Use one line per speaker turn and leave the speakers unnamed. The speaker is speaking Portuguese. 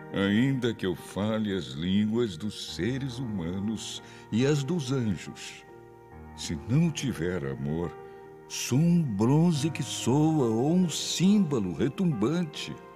Ainda que eu fale as línguas dos seres humanos e as dos anjos, se não tiver amor, sou um bronze que soa ou um símbolo retumbante.